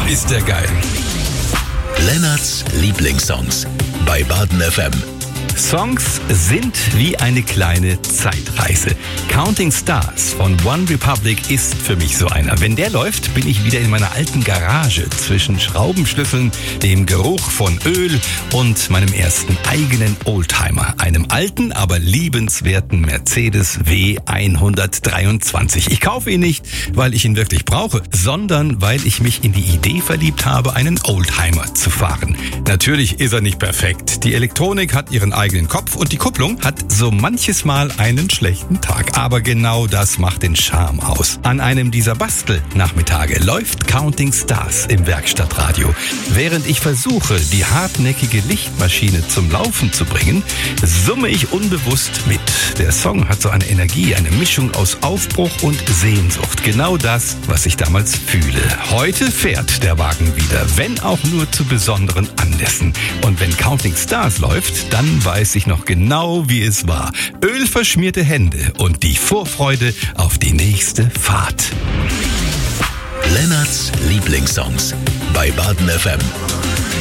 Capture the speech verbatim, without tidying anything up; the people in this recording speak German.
ist der geil. Lennarts Lieblingssongs bei Baden F M. Songs sind wie eine kleine Zeitreise. Counting Stars von One Republic ist für mich so einer. Wenn der läuft, bin ich wieder in meiner alten Garage zwischen Schraubenschlüsseln, dem Geruch von Öl und meinem ersten eigenen Oldtimer. Einem alten, aber liebenswerten Mercedes W hundertdreiundzwanzig. Ich kaufe ihn nicht, weil ich ihn wirklich brauche, sondern weil ich mich in die Idee verliebt habe, einen Oldtimer zu fahren. Natürlich ist er nicht perfekt. Die Elektronik hat ihren eigenen Kopf und die Kupplung hat so manches Mal einen schlechten Tag. Aber genau das macht den Charme aus. An einem dieser Bastelnachmittage läuft Counting Stars im Werkstattradio. Während ich versuche, die hartnäckige Lichtmaschine zum Laufen zu bringen, summe ich unbewusst mit. Der Song hat so eine Energie, eine Mischung aus Aufbruch und Sehnsucht. Genau das, was ich damals fühle. Heute fährt der Wagen wieder, wenn auch nur zu besonderen Anlässen. Und wenn Counting Stars läuft, dann weiß ich noch genau, wie es war. Ölverschmierte Hände und die Vorfreude auf die nächste Fahrt. Lennarts Lieblingssongs bei Baden F M.